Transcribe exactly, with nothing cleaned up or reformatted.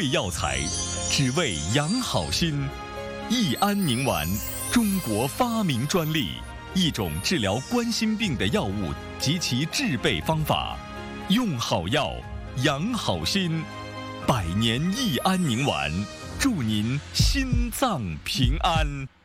贵药材，只为养好心。益安宁丸，中国发明专利，一种治疗冠心病的药物及其制备方法。用好药，养好心。百年益安宁丸，祝您心脏平安。